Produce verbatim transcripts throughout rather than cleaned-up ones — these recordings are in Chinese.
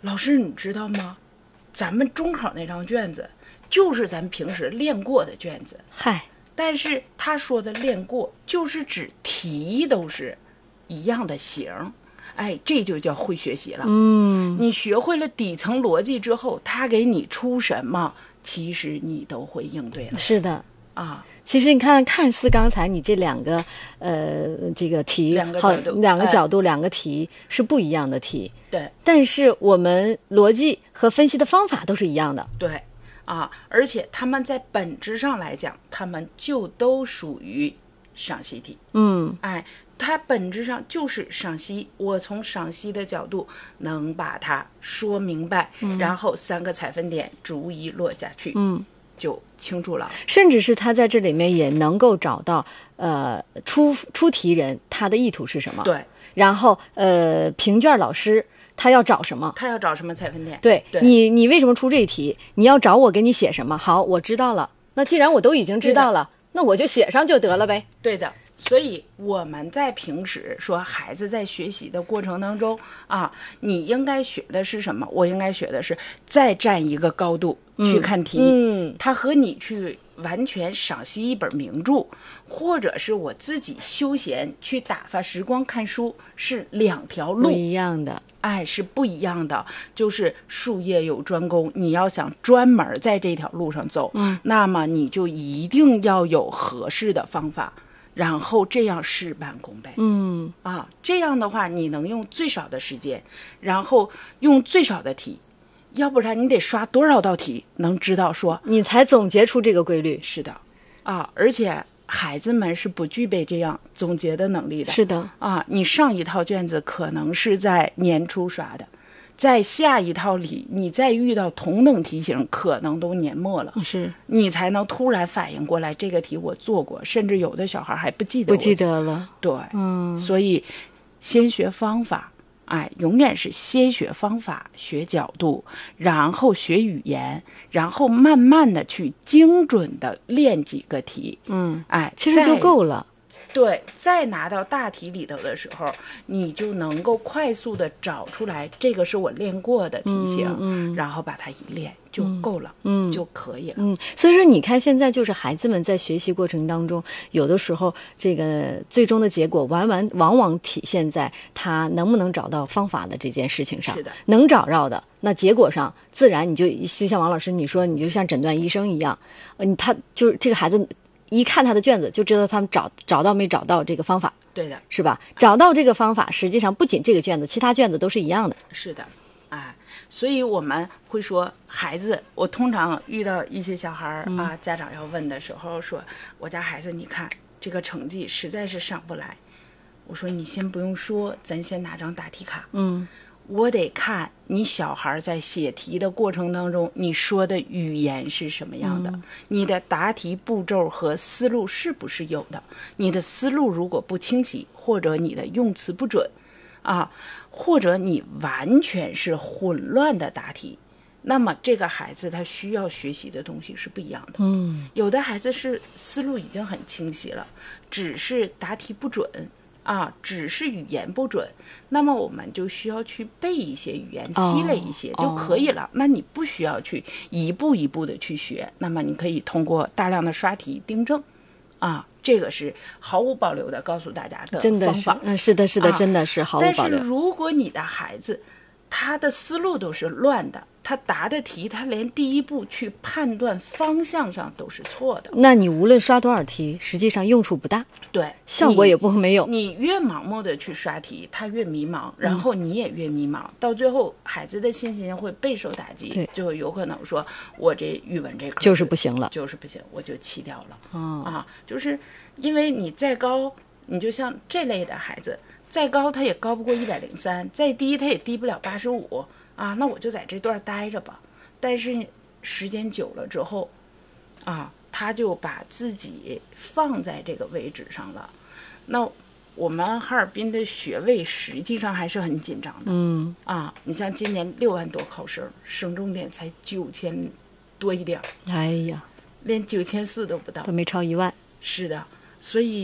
老师你知道吗？咱们中考那张卷子就是咱平时练过的卷子。 嗨， 但是他说的练过，就是指题都是一样的形。哎，这就叫会学习了。 嗯， 你学会了底层逻辑之后，他给你出什么，其实你都会应对了。 是的。 啊， 其实你看，看似刚才你这两个呃这个题， 两个好角度两个角度、 哎、 两个题是不一样的题， 对， 但是我们逻辑和分析的方法都是一样的。 对，啊，而且他们在本质上来讲，他们就都属于赏析题。 嗯， 哎，它本质上就是赏析。我从赏析的角度能把它说明白，嗯、然后三个采分点逐一落下去。 嗯。 就清楚了， 甚至是他在这里面也能够找到呃出出题人他的意图是什么， 对， 然后呃评卷老师他要找什么， 他要找什么采分点， 对， 对你你为什么出这题，你要找我给你写什么，好，我知道了，那既然我都已经知道了，那我就写上就得了呗。 对的。所以我们在平时说孩子在学习的过程当中啊，你应该学的是什么？我应该学的是再站一个高度去看题， 嗯， 它和你去完全赏析一本名著，或者是我自己休闲去打发时光看书是两条路， 不一样的。 哎，是不一样的。就是术业有专攻，你要想专门在这条路上走， 嗯， 那么你就一定要有合适的方法。然后这样事半功倍， 嗯啊，这样的话你能用最少的时间，然后用最少的题，要不然你得刷多少道题，能知道说你才总结出这个规律。 是的，啊，而且孩子们是不具备这样总结的能力的。 是的， 啊，你上一套卷子可能是在年初刷的，在下一套里，你再遇到同等题型，可能都年末了， 是你才能突然反应过来，这个题我做过，甚至有的小孩还不记得， 不记得了。 对， 嗯， 所以先学方法，哎，永远是先学方法，学角度，然后学语言，然后慢慢的去精准的练几个题， 嗯， 哎， 其实就够了。 对，再拿到大题里头的时候，你就能够快速的找出来，这个是我练过的题型， 嗯嗯、 然后把它一练就够了， 嗯， 就可以了。 嗯，所以说你看，现在就是孩子们在学习过程当中，有的时候这个最终的结果，完完往往体现在他能不能找到方法的这件事情上。 是的， 能找着的，那结果上自然你就就像王老师你说，你就像诊断医生一样，嗯，他就是这个孩子。一看他的卷子就知道他们找找到没找到这个方法， 对的， 是吧？找到这个方法，实际上不仅这个卷子，其他卷子都是一样的。 是的，哎，所以我们会说，孩子，我通常遇到一些小孩啊，嗯、家长要问的时候说，我家孩子，你看这个成绩实在是上不来。我说你先不用说，咱先拿张答题卡， 嗯。 我得看你小孩在写题的过程当中，你说的语言是什么样的，嗯、你的答题步骤和思路是不是有的？你的思路如果不清晰，或者你的用词不准，啊，或者你完全是混乱的答题，那么这个孩子他需要学习的东西是不一样的。 嗯， 有的孩子是思路已经很清晰了，只是答题不准。啊，只是语言不准，那么我们就需要去背一些语言，积累一些、oh, 就可以了。Oh. 那你不需要去一步一步的去学，那么你可以通过大量的刷题订正，啊，这个是毫无保留的告诉大家的方法。 真的是，嗯，是的，是的，啊、真的是毫无保留。 但是如果你的孩子他的思路都是乱的，他答的题他连第一步去判断方向上都是错的， 那你无论刷多少题，实际上用处不大， 对， 效果也不没有。 你越盲目的去刷题，他越迷茫，然后你也越迷茫，嗯、到最后孩子的信心会备受打击，就有可能说我这语文这科就是不行了， 就是不行，我就弃掉了。 哦、 啊，就是因为你再高，你就像这类的孩子。再高他也高不过一百零三，再低他也低不了八十五啊，那我就在这段待着吧。但是时间久了之后，啊，他就把自己放在这个位置上了。那我们哈尔滨的学位实际上还是很紧张的， 嗯啊，你像今年六万多考生，省重点才九千多一点， 哎呀， 连九千四都不到， 都没超一万。 是的，所以。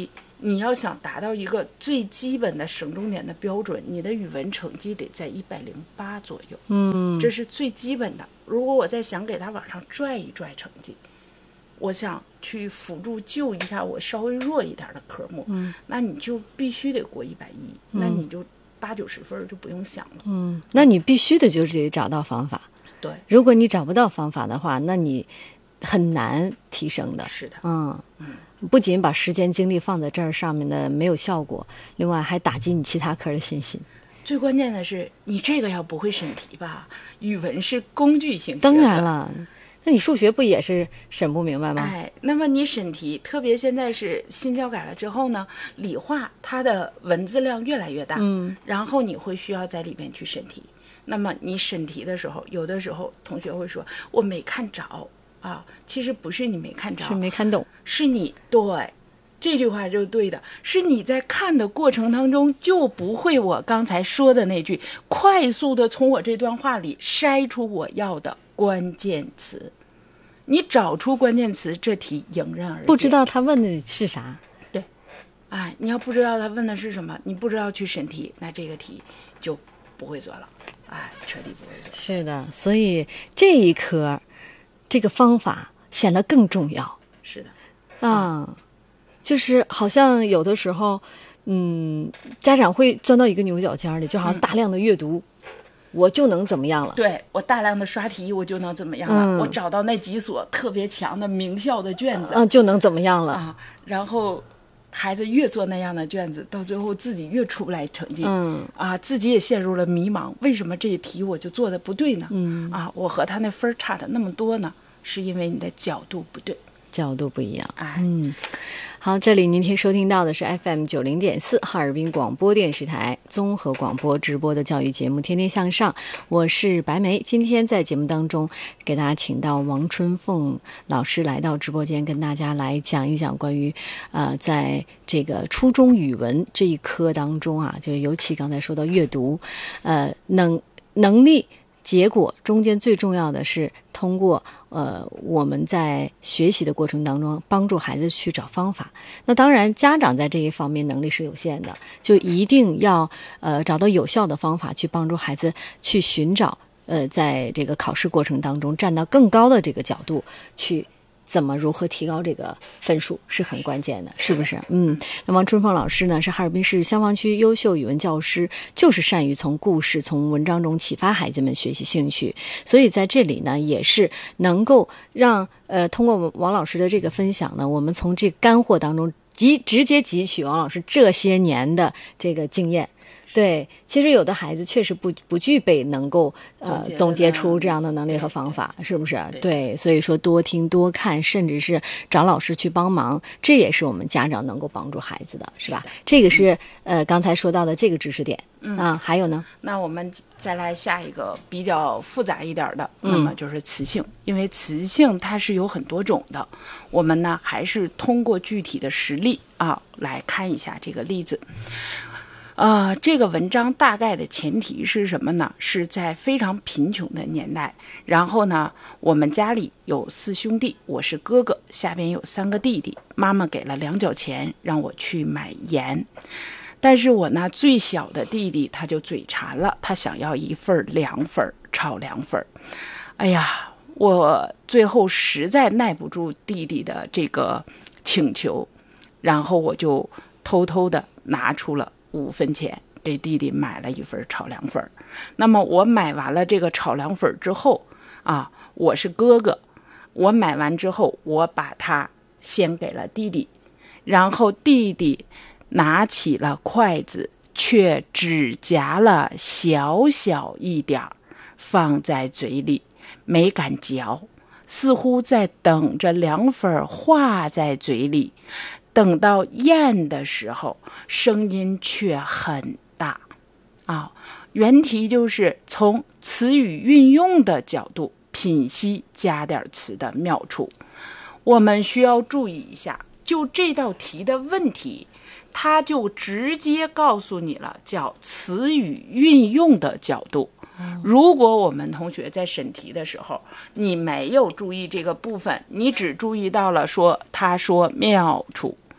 你要想达到一个最基本的省重点的标准，你的语文成绩得在一百零八左右， 嗯， 这是最基本的。如果我再想给他往上拽一拽成绩，我想去辅助救一下我稍微弱一点的科目， 嗯， 那你就必须得过一百一，那你就八九十分就不用想了。 嗯，那你必须的就是得找到方法。 对， 如果你找不到方法的话，那你很难提升的。 是的， 嗯嗯，不仅把时间精力放在这儿上面的没有效果，另外还打击你其他科的信心。 最关键的是，你这个要不会审题吧？语文是工具性学当然了，那你数学不也是审不明白吗？ 哎，那么你审题，特别现在是新教改了之后呢，理化它的文字量越来越大， 嗯， 然后你会需要在里面去审题。那么你审题的时候，有的时候同学会说我没看着啊，其实不是你没看着， 是没看懂， 是你对。这句话就是对的，是你在看的过程当中就不会我刚才说的那句，快速的从我这段话里筛出我要的关键词。你找出关键词，这题迎刃而解。 不知道他问的是啥？ 对，哎，你要不知道他问的是什么，你不知道去审题，那这个题就不会做了，哎，彻底不会做。 是的，所以这一科这个方法显得更重要。 是的， 啊。嗯，就是好像有的时候，嗯，家长会钻到一个牛角尖里，就好像大量的阅读，嗯、我就能怎么样了？ 对，我大量的刷题，我就能怎么样了？ 嗯、 我找到那几所特别强的名校的卷子， 嗯，就能怎么样了？ 啊，然后孩子越做那样的卷子，到最后自己越出不来成绩， 嗯， 啊，自己也陷入了迷茫，为什么这一题我就做的不对呢？ 嗯， 啊，我和他那分差的那么多呢？是因为你的角度不对。 角度不一样， 哎， 嗯，好，这里您听收听到的是 F M 九零点四哈尔滨广播电视台综合广播直播的教育节目《天天向上》，我是白梅。今天在节目当中给大家请到王春凤老师来到直播间，跟大家来讲一讲关于呃，在这个初中语文这一科当中啊，就尤其刚才说到阅读，呃，能能力。结果中间最重要的是通过呃我们在学习的过程当中帮助孩子去找方法。那当然家长在这一方面能力是有限的，就一定要呃找到有效的方法去帮助孩子去寻找呃在这个考试过程当中站到更高的这个角度去怎么如何提高这个分数是很关键的，是不是？嗯，那王春凤老师呢是哈尔滨市消防区优秀语文教师，就是善于从故事、从文章中启发孩子们学习兴趣，所以在这里呢也是能够让呃通过王老师的这个分享呢，我们从这干货当中集直接汲取王老师这些年的这个经验。对，其实有的孩子确实不不具备能够呃总结出这样的能力和方法，是不是？ 对， 对，所以说多听多看，甚至是找老师去帮忙，这也是我们家长能够帮助孩子的，是吧？这个是呃刚才说到的这个知识点。 嗯啊，还有呢？ 那我们再来下一个比较复杂一点的，那么就是词性，因为词性它是有很多种的，我们呢还是通过具体的实例啊来看一下这个例子。呃，这个文章大概的前提是什么呢？是在非常贫穷的年代，然后呢，我们家里有四兄弟，我是哥哥，下边有三个弟弟，妈妈给了两角钱让我去买盐，但是我那最小的弟弟他就嘴馋了，他想要一份凉粉炒凉粉。哎呀，我最后实在耐不住弟弟的这个请求，然后我就偷偷的拿出了五分钱给弟弟买了一份炒凉粉。那么我买完了这个炒凉粉之后啊，我是哥哥，我买完之后我把它先给了弟弟，然后弟弟拿起了筷子，却只夹了小小一点放在嘴里，没敢嚼，似乎在等着凉粉化在嘴里。等到咽的时候，声音却很大啊。原题就是从词语运用的角度品析加点词的妙处。我们需要注意一下，就这道题的问题，它就直接告诉你了，叫词语运用的角度。如果我们同学在审题的时候，你没有注意这个部分，你只注意到了说他说妙处，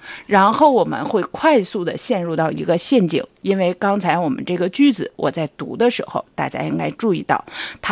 然后我们会快速的陷入到一个陷阱，因为刚才我们这个句子我在读的时候，大家应该注意到它